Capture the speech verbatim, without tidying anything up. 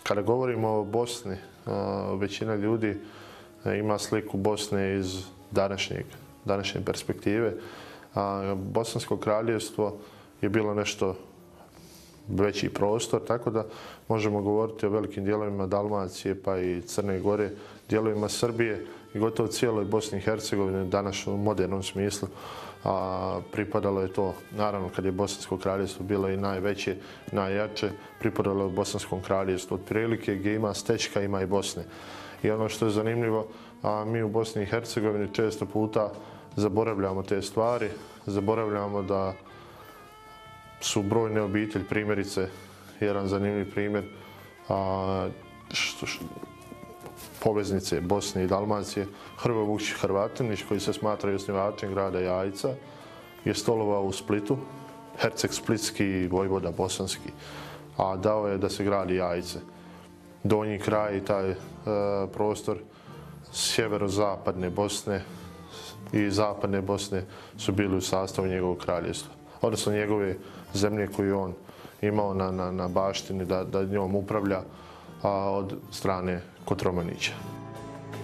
kada govorimo o Bosni, većina ljudi ima sliku Bosne iz današnjeg, današnje perspektive. Bosansko kraljevstvo je bilo nešto veći prostor, tako da možemo govoriti o velikim dijelovima Dalmacije pa i Crne Gore, dijelovima Srbije i gotovo cijeloj Bosni i Hercegovini danas u modernom smislu. A pripadalo je to, naravno kad je Bosansko kraljevstvo bilo i najveće, najjače, pripadalo je Bosanskom kraljevstvu. Od prilike gdje ima stečka, ima i Bosne. I ono što je zanimljivo, a mi u Bosni i Hercegovini često puta zaboravljamo te stvari, zaboravljamo da su brojne obitelji, primjerice, jedan zanimljiv primjer, a, što, što, poveznice Bosne i Dalmacije, Hrvoje Vukčić Hrvatinić, koji se smatra osnivačem grada Jajca, je stolovao u Splitu, herceg splitski i vojvoda bosanski, a dao je da se gradi Jajce. Donji kraj i taj e, prostor sjeverozapadne Bosne i zapadne Bosne su bili u sastavu njegovog kraljevstva, odnosno njegove zemlje koju on imao na, na, na baštini da, da njom upravlja a, od strane Kotromanića.